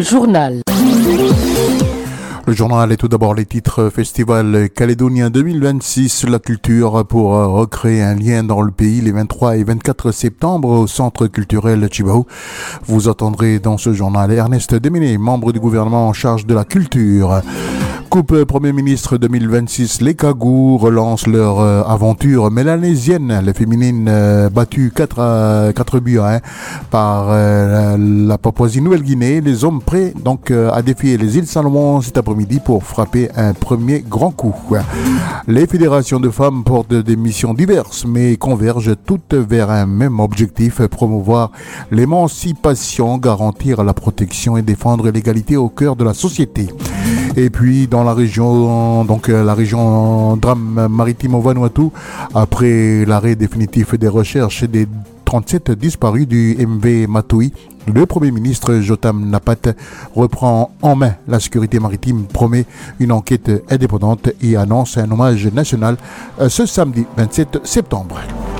journal. Le journal est tout d'abord les titres Festival Calédonien 2026, la culture pour recréer un lien dans le pays les 23 et 24 septembre au Centre culturel Tjibaou. Vous entendrez dans ce journal Ernest Déméné, membre du gouvernement en charge de la culture. Coupe Premier ministre 2026, les Kagou relancent leur aventure mélanésienne. Les féminines battues 4 buts à 1 par la Papouasie-Nouvelle-Guinée. Les hommes prêts donc à défier les îles Salomon cet après-midi pour frapper un premier grand coup. Les fédérations de femmes portent des missions diverses mais convergent toutes vers un même objectif, promouvoir l'émancipation, garantir la protection et défendre l'égalité au cœur de la société. Et puis dans la région drame maritime au Vanuatu, après l'arrêt définitif des recherches des 37 disparus du MV Matui, le Premier ministre Jotam Napat reprend en main la sécurité maritime, promet une enquête indépendante et annonce un hommage national ce samedi 27 septembre.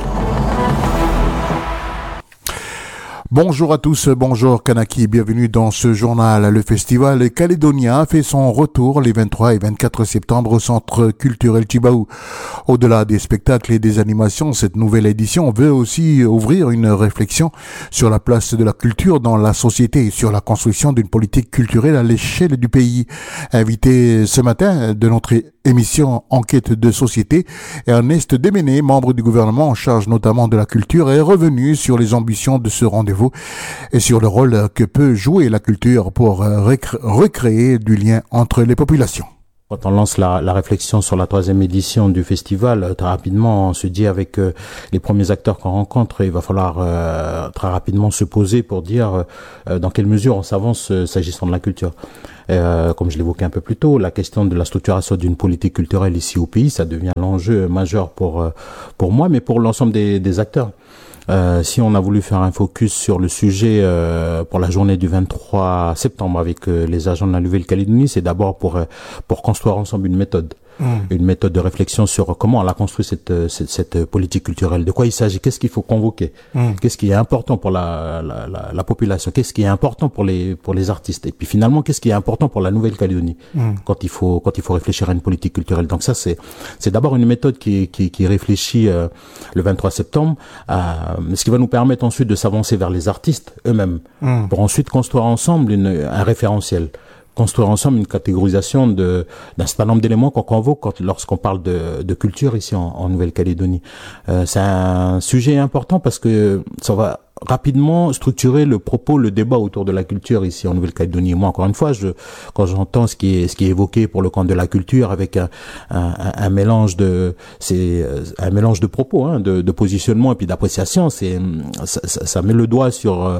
Bonjour à tous, bonjour Kanaki, bienvenue dans ce journal. Le festival calédonien fait son retour les 23 et 24 septembre au Centre culturel Tjibaou. Au-delà des spectacles et des animations, cette nouvelle édition veut aussi ouvrir une réflexion sur la place de la culture dans la société et sur la construction d'une politique culturelle à l'échelle du pays. Invité ce matin de notre émission Enquête de société, Ernest Déméné, membre du gouvernement en charge notamment de la culture, est revenu sur les ambitions de ce rendez-vous et sur le rôle que peut jouer la culture pour recréer du lien entre les populations. Quand on lance la réflexion sur la 3e édition du festival, très rapidement, on se dit avec les premiers acteurs qu'on rencontre, il va falloir très rapidement se poser pour dire dans quelle mesure on s'avance s'agissant de la culture. Comme je l'évoquais un peu plus tôt, la question de la structuration d'une politique culturelle ici au pays, ça devient l'enjeu majeur pour moi, mais pour l'ensemble des acteurs. Si on a voulu faire un focus sur le sujet pour la journée du 23 septembre avec les agents de la Nouvelle-Calédonie, c'est d'abord pour construire ensemble une méthode. Une méthode de réflexion sur comment on a construit cette politique culturelle. De quoi il s'agit? Qu'est-ce qu'il faut convoquer? Qu'est-ce qui est important pour la population? Qu'est-ce qui est important pour les artistes? Et puis finalement, qu'est-ce qui est important pour la Nouvelle-Calédonie quand il faut réfléchir à une politique culturelle? Donc ça, c'est d'abord une méthode qui réfléchit le 23 septembre, ce qui va nous permettre ensuite de s'avancer vers les artistes eux-mêmes pour ensuite construire ensemble un référentiel. Construire ensemble une catégorisation d'un certain nombre d'éléments qu'on convoque lorsqu'on parle de culture ici en Nouvelle-Calédonie. C'est un sujet important parce que ça va rapidement structurer le propos, le débat autour de la culture ici en Nouvelle-Calédonie. Moi, encore une fois, quand j'entends ce qui est évoqué pour le camp de la culture avec un mélange de propos, de positionnement et puis d'appréciation, ça met le doigt sur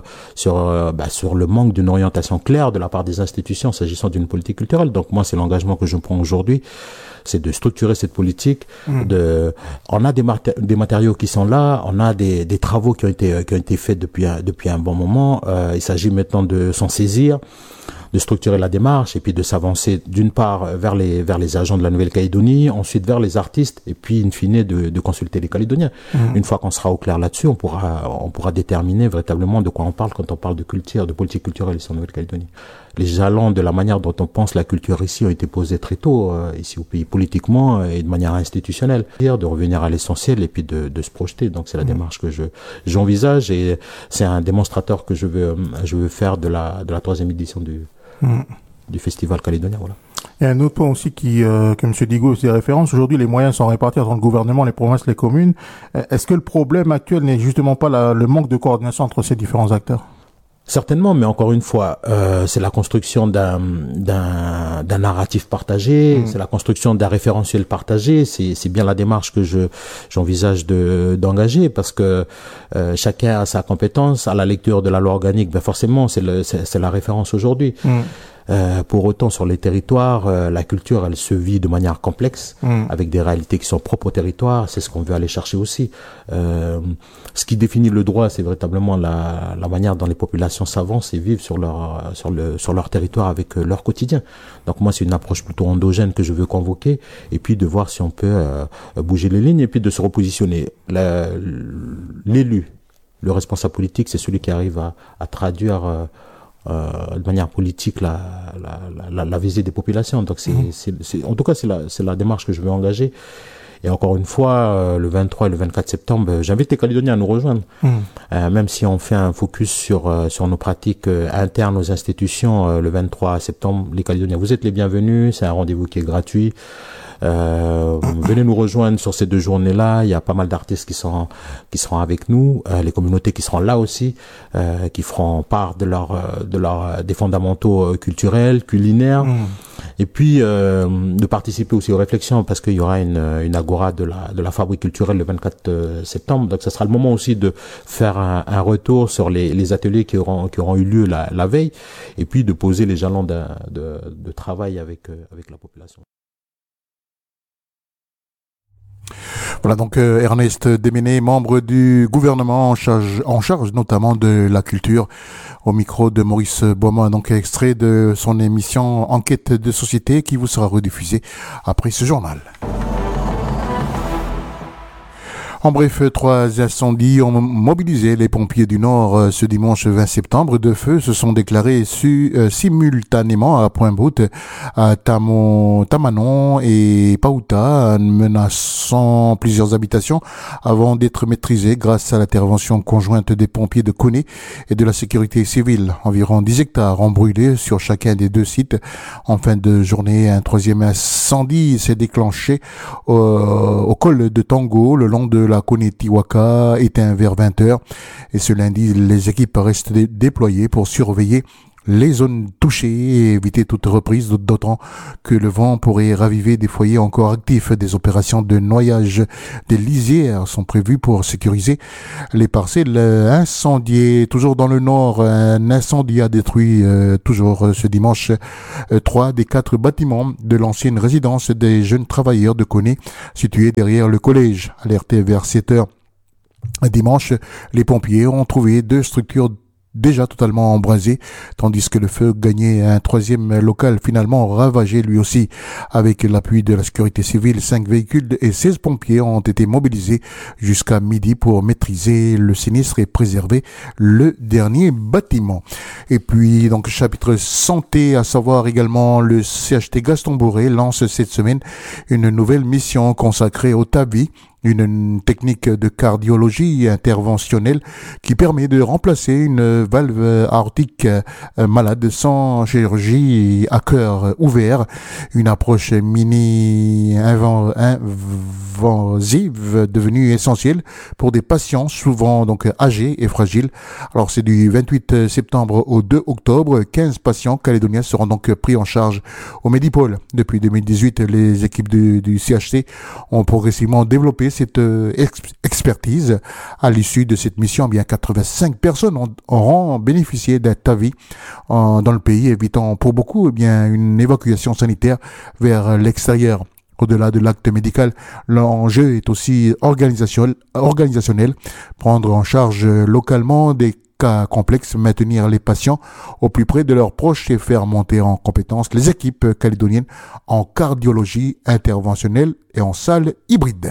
le manque d'une orientation claire de la part des institutions s'agissant d'une politique culturelle. Donc moi, c'est l'engagement que je prends aujourd'hui, c'est de structurer cette politique. On a des matériaux qui sont là, on a des travaux qui ont été faits depuis un bon moment. Il s'agit maintenant de s'en saisir, de structurer la démarche et puis de s'avancer d'une part vers les agents de la Nouvelle-Calédonie, ensuite vers les artistes et puis in fine de consulter les Calédoniens. Une fois qu'on sera au clair là-dessus, on pourra déterminer véritablement de quoi on parle quand on parle de culture, de politique culturelle ici en Nouvelle-Calédonie. Les jalons de la manière dont on pense la culture ici ont été posés très tôt ici au pays, politiquement et de manière institutionnelle. De revenir à l'essentiel et puis de se projeter. Donc c'est la démarche que j'envisage et c'est un démonstrateur que je veux faire de la 3e édition du festival calédonien. Voilà. Il y a un autre point aussi que M. Digo faisait référence. Aujourd'hui, les moyens sont répartis entre le gouvernement, les provinces, les communes. Est-ce que le problème actuel n'est justement pas le manque de coordination entre ces différents acteurs? Certainement, mais encore une fois, c'est la construction d'un narratif partagé, c'est la construction d'un référentiel partagé. C'est bien la démarche que j'envisage d'engager, parce que chacun a sa compétence à la lecture de la loi organique. Ben forcément, c'est la référence aujourd'hui. Pour autant, sur les territoires, la culture, elle se vit de manière complexe, avec des réalités qui sont propres au territoire. C'est ce qu'on veut aller chercher aussi. Ce qui définit le droit, c'est véritablement la manière dont les populations s'avancent et vivent sur leur territoire avec leur quotidien. Donc moi, c'est une approche plutôt endogène que je veux convoquer, et puis de voir si on peut bouger les lignes, et puis de se repositionner. L'élu, le responsable politique, c'est celui qui arrive à traduire de manière politique la visée des populations. Donc en tout cas c'est la démarche que je veux engager. Et encore une fois, le 23 et le 24 septembre, j'invite les Calédoniens à nous rejoindre. Même si on fait un focus sur nos pratiques internes aux institutions, le 23 septembre, les Calédoniens, vous êtes les bienvenus. C'est un rendez-vous qui est gratuit. Venez nous rejoindre sur ces 2 journées-là. Il y a pas mal d'artistes qui seront avec nous, les communautés qui seront là aussi, qui feront part des fondamentaux culturels, culinaires. Et puis de participer aussi aux réflexions, parce qu'il y aura une agora de la fabrique culturelle le 24 septembre. Donc ça sera le moment aussi de faire un retour sur les ateliers qui auront eu lieu la veille, et puis de poser les jalons de travail avec la population. Voilà donc Ernest Déméné, membre du gouvernement en charge notamment de la culture, au micro de Maurice Boismont, donc extrait de son émission Enquête de société qui vous sera rediffusée après ce journal. En bref, 3 incendies ont mobilisé les pompiers du Nord ce dimanche 20 septembre. 2 feux se sont déclarés simultanément à Pointe-Broute, à Tamanon et Paouta, menaçant plusieurs habitations avant d'être maîtrisés grâce à l'intervention conjointe des pompiers de Koné et de la sécurité civile. Environ 10 hectares ont brûlé sur chacun des 2 sites. En fin de journée, un 3e incendie s'est déclenché au col de Tango, le long de la Koné-Tiwaka, éteint vers 20h. Et ce lundi, les équipes restent déployées pour surveiller les zones touchées et éviter toute reprise, d'autant que le vent pourrait raviver des foyers encore actifs. Des opérations de noyage des lisières sont prévues pour sécuriser les parcelles incendiées. Toujours dans le Nord, un incendie a détruit toujours ce dimanche 3 des 4 bâtiments de l'ancienne résidence des jeunes travailleurs de Koné, située derrière le collège. Alertés vers 7h dimanche, les pompiers ont trouvé 2 structures déjà totalement embrasé, tandis que le feu gagnait un 3e local finalement ravagé lui aussi. Avec l'appui de la sécurité civile, 5 véhicules et 16 pompiers ont été mobilisés jusqu'à midi pour maîtriser le sinistre et préserver le dernier bâtiment. Et puis, donc, chapitre santé, à savoir également le CHT Gaston Bourré lance cette semaine une nouvelle mission consacrée au TAVI, une technique de cardiologie interventionnelle qui permet de remplacer une valve aortique malade sans chirurgie à cœur ouvert. Une approche invasive devenue essentielle pour des patients souvent donc âgés et fragiles. Alors c'est du 28 septembre au 2 octobre. 15 patients calédoniens seront donc pris en charge au Medipôle. Depuis 2018, les équipes du CHC ont progressivement développé cette expertise. À l'issue de cette mission, bien 85 personnes auront bénéficié d'un TAVI dans le pays, évitant pour beaucoup une évacuation sanitaire vers l'extérieur. Au-delà de l'acte médical, l'enjeu est aussi organisationnel, prendre en charge localement des cas complexes, maintenir les patients au plus près de leurs proches et faire monter en compétence les équipes calédoniennes en cardiologie interventionnelle et en salle hybride.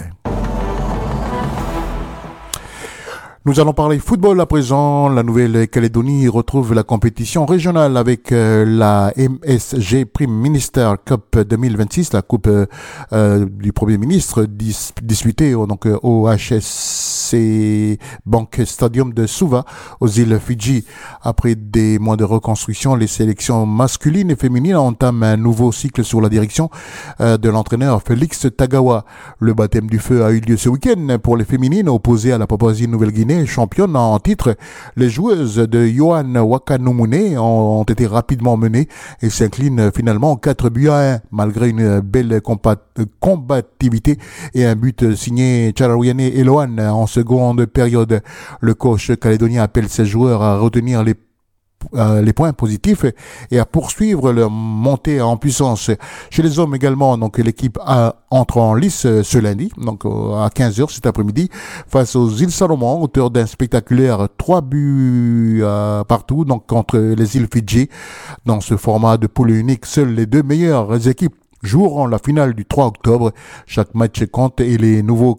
Nous allons parler football à présent. La Nouvelle-Calédonie retrouve la compétition régionale avec la MSG Prime Minister Cup 2026, la coupe du Premier ministre disputée au HSC Bank Stadium de Suva aux îles Fidji. Après des mois de reconstruction, les sélections masculines et féminines entament un nouveau cycle sous la direction de l'entraîneur Félix Tagawa. Le baptême du feu a eu lieu ce week-end pour les féminines opposées à la Papouasie-Nouvelle-Guinée, championne en titre. Les joueuses de Yohan Wakanumune ont été rapidement menées et s'inclinent finalement 4-1 malgré une belle combativité et un but signé Charawiane Eloane en seconde période. Le coach calédonien appelle ses joueurs à retenir les points positifs et à poursuivre leur montée en puissance. Chez les hommes également, donc l'équipe entre en lice ce lundi, donc à 15h cet après-midi, face aux îles Salomon, auteur d'un spectaculaire 3 buts partout, donc contre les îles Fidji. Dans ce format de poule unique, seules les 2 meilleures équipes joueront la finale du 3 octobre. Chaque match compte et les nouveaux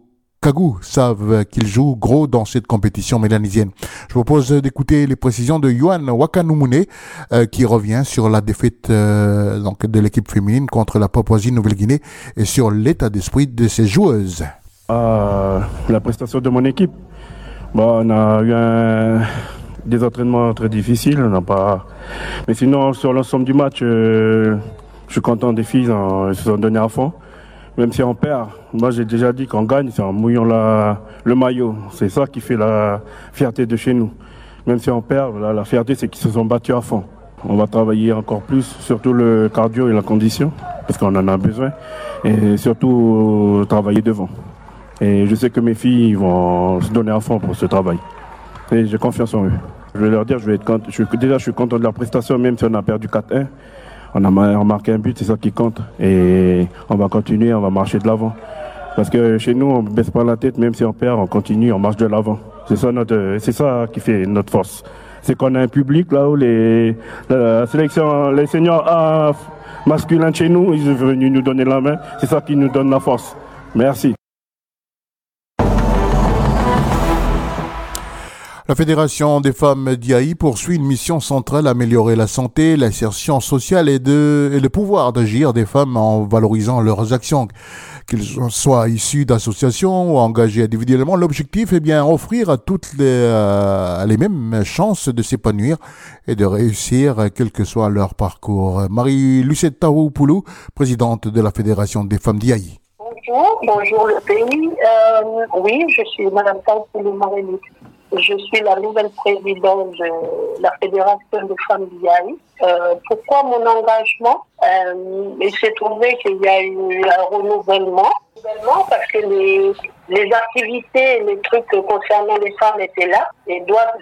Kagou savent qu'ils jouent gros dans cette compétition mélanisienne. Je vous propose d'écouter les précisions de Yohan Wakanumune qui revient sur la défaite donc de l'équipe féminine contre la Papouasie-Nouvelle-Guinée et sur l'état d'esprit de ses joueuses. La prestation de mon équipe, on a eu des entraînements très difficiles, mais sinon sur l'ensemble du match, je suis content des filles, elles se sont données à fond. Même si on perd, moi j'ai déjà dit qu'on gagne, c'est en mouillant le maillot. C'est ça qui fait la fierté de chez nous. Même si on perd, la fierté c'est qu'ils se sont battus à fond. On va travailler encore plus, surtout le cardio et la condition, parce qu'on en a besoin. Et surtout travailler devant. Et je sais que mes filles vont se donner à fond pour ce travail. Et j'ai confiance en eux. Je vais leur dire, je suis content de leur prestation, même si on a perdu 4-1. On a marqué un but, c'est ça qui compte. Et on va continuer, on va marcher de l'avant. Parce que chez nous, on ne baisse pas la tête, même si on perd, on continue, on marche de l'avant. C'est ça qui fait notre force. C'est qu'on a un public là où la sélection, les seniors masculins de chez nous, ils sont venus nous donner la main. C'est ça qui nous donne la force. Merci. La Fédération des femmes d'IAI poursuit une mission centrale, améliorer la santé, l'insertion sociale et le pouvoir d'agir des femmes en valorisant leurs actions. Qu'ils soient issus d'associations ou engagés individuellement, l'objectif est bien offrir à toutes les mêmes chances de s'épanouir et de réussir, quel que soit leur parcours. Marie-Lucette Taoupoulou, présidente de la Fédération des femmes d'IAI. Bonjour le pays. Oui, je suis Madame Taoupoulou Marie-Lucette. Je suis la nouvelle présidente de la Fédération des femmes d'IAI. Pourquoi mon engagement? Il s'est trouvé qu'il y a eu un renouvellement parce que les activités, les trucs concernant les femmes étaient là et doivent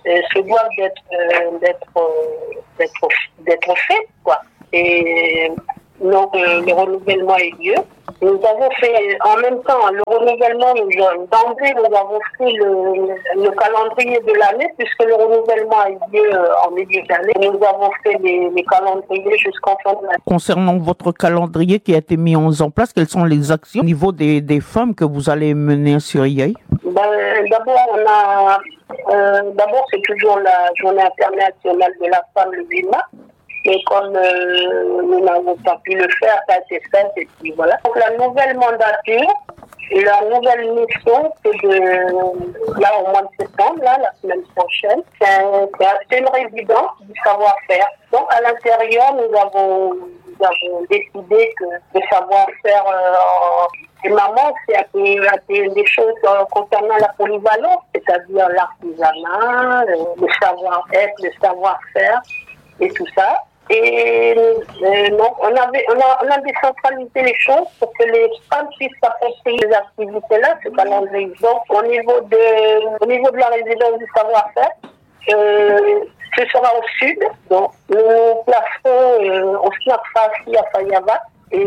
d'être faits, quoi. Et donc le renouvellement a eu lieu. Nous avons fait en même temps le renouvellement, d'emblée nous avons fait le calendrier de l'année puisque le renouvellement a eu lieu en milieu d'année. Nous avons fait les calendriers jusqu'en fin de l'année. Concernant votre calendrier qui a été mis en place, quelles sont les actions au niveau des femmes que vous allez mener sur IAI? D'abord c'est toujours la journée internationale de la femme le 8 mars. Mais comme nous n'avons pas pu le faire, ça a été fait, et puis voilà. Donc la nouvelle mandature, la nouvelle mission, c'est là au mois de septembre, là, la semaine prochaine, c'est une résidence du savoir-faire. Donc à l'intérieur, nous avons décidé que le savoir-faire des mamans, c'est des choses concernant la polyvalence, c'est-à-dire l'artisanat, le savoir-être, le savoir-faire et tout ça. Et donc, on a décentralisé les choses pour que les femmes puissent s'approprier ces activités-là, ce calendrier. Donc, au niveau de la résidence du savoir-faire, ce sera au sud. Donc, nous placerons au Snapfasi à Fayava.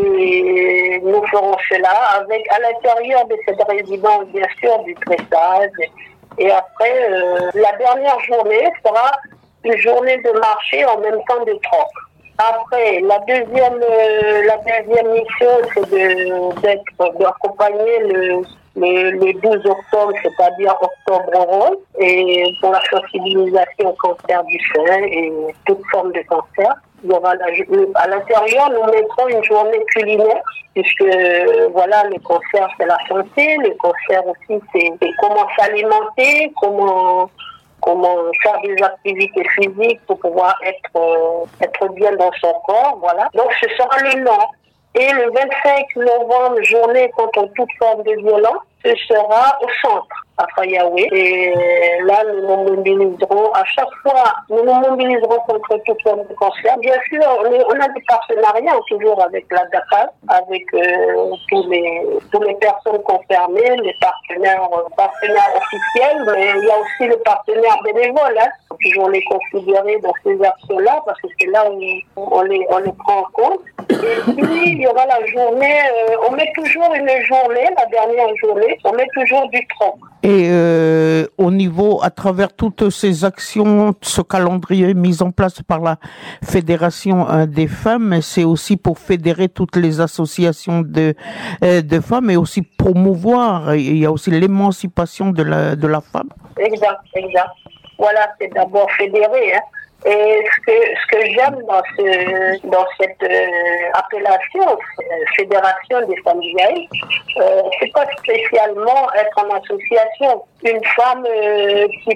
Et nous ferons cela avec, à l'intérieur de cette résidence, bien sûr, du tressage. Et après, la dernière journée sera une journée de marché en même temps de troc. Après, la deuxième mission, c'est d'accompagner le 12 octobre, c'est-à-dire octobre rose, et pour la sensibilisation au cancer du sein et toute forme de cancer. Il y aura à l'intérieur, nous mettrons une journée culinaire, puisque voilà, le cancer c'est la santé, le cancer aussi c'est comment s'alimenter, comment faire des activités physiques pour pouvoir être bien dans son corps, voilà. Donc ce sera le Nord. Et le 25 novembre, journée contre toute forme de violence, ce sera au centre, à Fayaoué. Et là, nous nous mobiliserons, à chaque fois, nous nous mobiliserons contre toute forme de cancer. Bien sûr, on a des partenariats toujours avec la DACA, avec tous les personnes concernées, les partenaires officiels, mais il y a aussi les partenaires bénévoles. Hein. Il faut toujours les considérer dans ces actions-là, parce que c'est là où on les prend en compte. Et puis, il y aura la journée, on met toujours une journée, la dernière journée, on met toujours du tronc. Et au niveau, à travers toutes ces actions, ce calendrier mis en place par la Fédération des femmes, c'est aussi pour fédérer toutes les associations de femmes et aussi promouvoir, il y a aussi l'émancipation de la femme. Exact. Voilà, c'est d'abord fédérer, hein. Et ce que j'aime dans cette appellation Fédération des femmes vieilles, c'est pas spécialement être en association. Une femme qui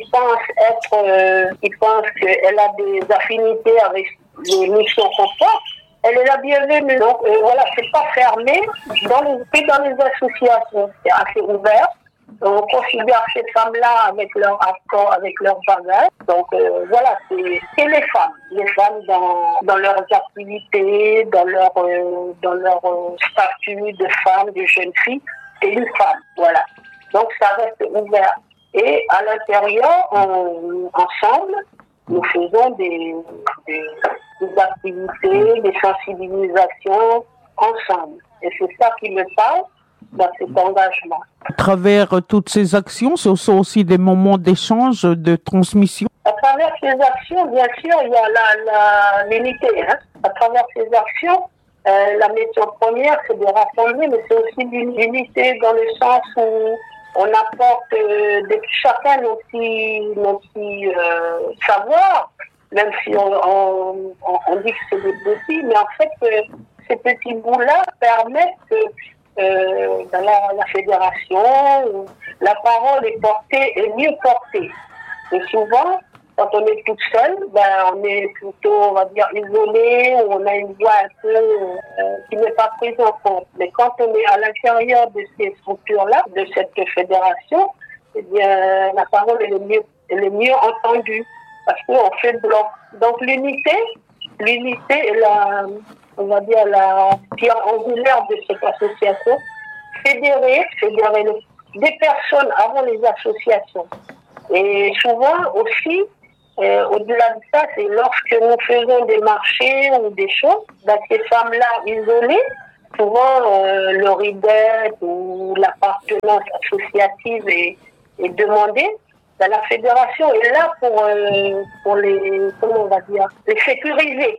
pense qu'elle a des affinités avec les missions qu'on porte, elle est la bienvenue. Donc voilà, c'est pas fermé dans les associations, c'est assez ouvert. On considère ces femmes-là avec leur accord, avec leur bagage. Donc voilà, c'est les femmes dans leurs activités, dans leur statut de femme, de jeune fille, c'est une femme. Voilà. Donc ça reste ouvert. Et à l'intérieur, ensemble, nous faisons des activités, des sensibilisations ensemble. Et c'est ça qui me parle dans cet engagement. À travers toutes ces actions, ce sont aussi des moments d'échange, de transmission. À travers ces actions, bien sûr, il y a l'unité. Hein. À travers ces actions, la mission première, c'est de rassembler, mais c'est aussi l'unité dans le sens où on apporte chacun nos petits savoirs, même si on dit que c'est des petits, mais en fait, ces petits bouts-là permettent que dans la fédération, la parole est mieux portée. Et souvent, quand on est toute seule, on est plutôt, on va dire, isolé, ou on a une voix un peu qui n'est pas prise en compte. Mais quand on est à l'intérieur de ces structures-là, de cette fédération, eh bien, la parole est le mieux entendue, parce qu'on fait bloc. Donc l'unité est on va dire la pierre angulaire de cette association, fédérer des personnes avant les associations. Et souvent aussi, au-delà de ça, c'est lorsque nous faisons des marchés ou des choses, ces femmes-là isolées, souvent le RIDET ou l'appartenance associative est demandée. La fédération est là pour les sécuriser.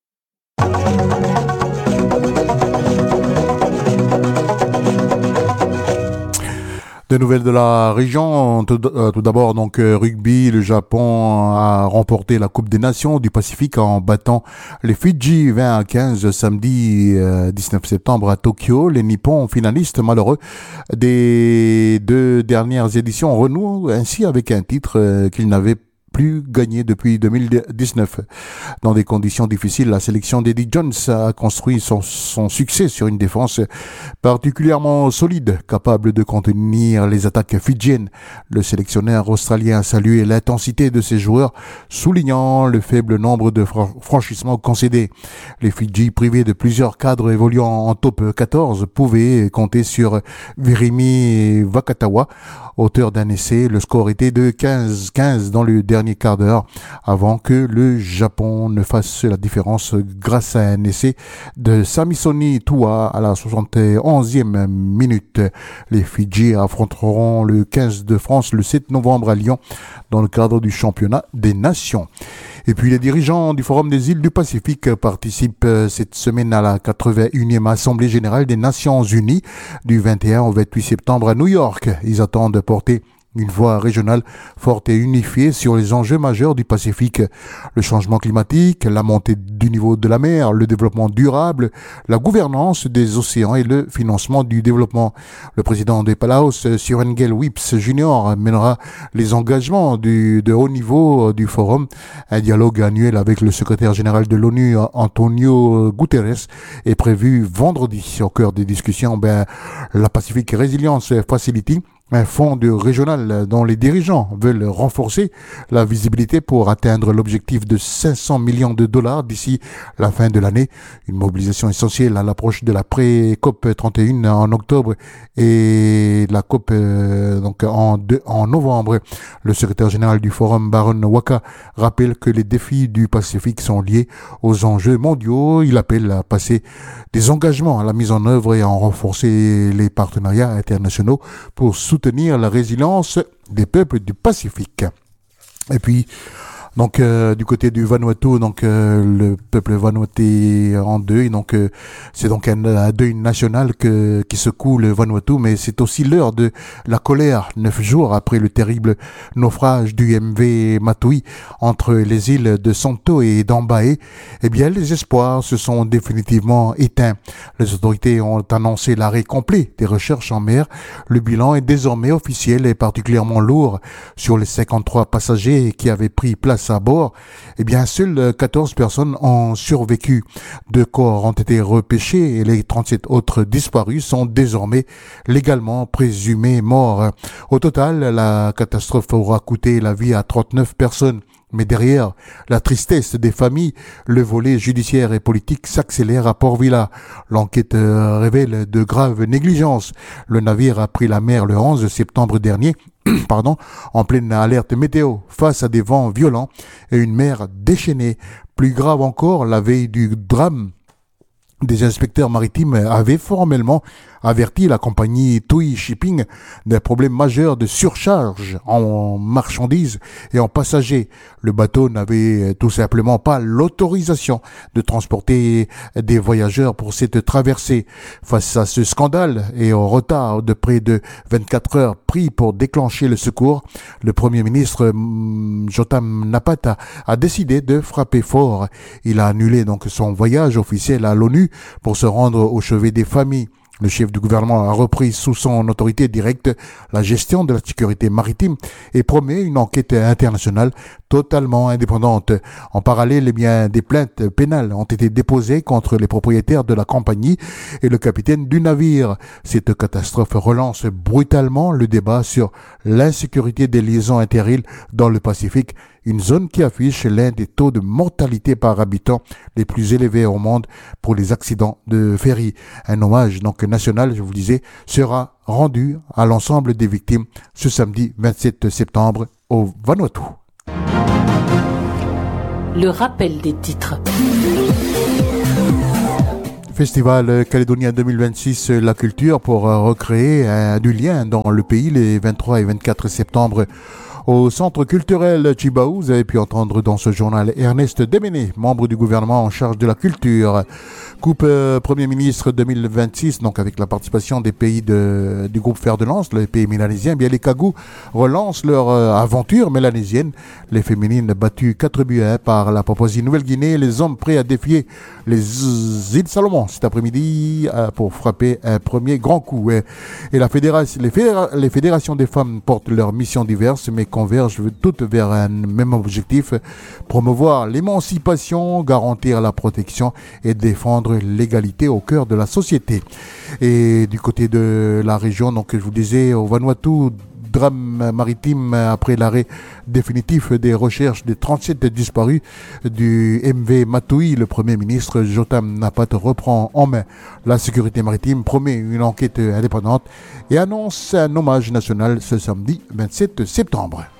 Des nouvelles de la région. Tout d'abord, donc, rugby, le Japon a remporté la Coupe des Nations du Pacifique en battant les Fidji 20-15 samedi 19 septembre à Tokyo. Les Nippons, finalistes malheureux des deux dernières éditions, renouent ainsi avec un titre qu'ils n'avaient plus gagné depuis 2019. Dans des conditions difficiles, la sélection d'Eddie Jones a construit son succès sur une défense particulièrement solide, capable de contenir les attaques fidjiennes. Le sélectionneur australien a salué l'intensité de ses joueurs, soulignant le faible nombre de franchissements concédés. Les Fidji, privés de plusieurs cadres évoluant en top 14, pouvaient compter sur Virimi Vakatawa, auteur d'un essai. Le score était de 15-15 dans le dernier quart d'heure, avant que le Japon ne fasse la différence grâce à un essai de Samisoni Tua à la 71e minute. Les Fidji affronteront le 15 de France le 7 novembre à Lyon dans le cadre du championnat des nations. Et puis les dirigeants du Forum des îles du Pacifique participent cette semaine à la 81e Assemblée générale des Nations unies du 21 au 28 septembre à New York. Ils attendent de porter une voix régionale forte et unifiée sur les enjeux majeurs du Pacifique. Le changement climatique, la montée du niveau de la mer, le développement durable, la gouvernance des océans et le financement du développement. Le président des Palaos, Surengel Whips Jr. mènera les engagements de haut niveau du forum. Un dialogue annuel avec le secrétaire général de l'ONU, Antonio Guterres, est prévu vendredi. Au cœur des discussions, la Pacific Resilience Facility, un fonds régional dont les dirigeants veulent renforcer la visibilité pour atteindre l'objectif de 500 millions de dollars d'ici la fin de l'année. Une mobilisation essentielle à l'approche de la pré-COP 31 en octobre et la COP en novembre. Le secrétaire général du Forum, Baron Waka, rappelle que les défis du Pacifique sont liés aux enjeux mondiaux. Il appelle à passer des engagements à la mise en œuvre et à renforcer les partenariats internationaux pour soutenir la résilience des peuples du Pacifique. Et puis, donc du côté du Vanuatu, le peuple vanuatu en deuil, c'est donc un deuil national qui secoue le Vanuatu, mais c'est aussi l'heure de la colère. 9 jours après le terrible naufrage du MV Matui entre les îles de Santo et d'Ambaé, eh bien les espoirs se sont définitivement éteints. Les autorités ont annoncé l'arrêt complet des recherches en mer. Le bilan est désormais officiel et particulièrement lourd. Sur les 53 passagers qui avaient pris place à bord, eh bien, seules 14 personnes ont survécu. 2 corps ont été repêchés et les 37 autres disparus sont désormais légalement présumés morts. Au total, la catastrophe aura coûté la vie à 39 personnes. Mais derrière la tristesse des familles, le volet judiciaire et politique s'accélère à Port-Vila. L'enquête révèle de graves négligences. Le navire a pris la mer le 11 septembre dernier, en pleine alerte météo, face à des vents violents et une mer déchaînée. Plus grave encore, la veille du drame, des inspecteurs maritimes avaient formellement averti la compagnie TUI Shipping d'un problème majeur de surcharge en marchandises et en passagers. Le bateau n'avait tout simplement pas l'autorisation de transporter des voyageurs pour cette traversée. Face à ce scandale et au retard de près de 24 heures pris pour déclencher le secours, le Premier ministre Jotam Napata a décidé de frapper fort. Il a annulé donc son voyage officiel à l'ONU pour se rendre au chevet des familles. Le chef du gouvernement a repris sous son autorité directe la gestion de la sécurité maritime et promet une enquête internationale totalement indépendante. En parallèle, des plaintes pénales ont été déposées contre les propriétaires de la compagnie et le capitaine du navire. Cette catastrophe relance brutalement le débat sur l'insécurité des liaisons inter-îles dans le Pacifique, une zone qui affiche l'un des taux de mortalité par habitant les plus élevés au monde pour les accidents de ferry. Un hommage national, je vous le disais, sera rendu à l'ensemble des victimes ce samedi 27 septembre au Vanuatu. Le rappel des titres. Festival calédonien 2026, la culture pour recréer du lien dans le pays les 23 et 24 septembre. Au centre culturel Chibaou, vous avez pu entendre dans ce journal Ernest Deméné, membre du gouvernement en charge de la culture. Coupe Premier ministre 2026, donc avec la participation des pays du groupe Fer de Lance, les pays mélanésiens. Bien, les Kagou relancent leur aventure mélanésienne. Les féminines battues 4-1 par la Papouasie-Nouvelle-Guinée. Les hommes prêts à défier les îles Salomon cet après-midi pour frapper un premier grand coup. Et les fédérations des femmes portent leurs missions diverses, mais convergent toutes vers un même objectif: promouvoir l'émancipation, garantir la protection et défendre l'égalité au cœur de la société. Et du côté de la région, donc je vous disais, au Vanuatu, drame maritime après l'arrêt définitif des recherches des 37 disparus du MV Matui. Le Premier ministre Jotam Napata reprend en main la sécurité maritime, promet une enquête indépendante et annonce un hommage national ce samedi 27 septembre.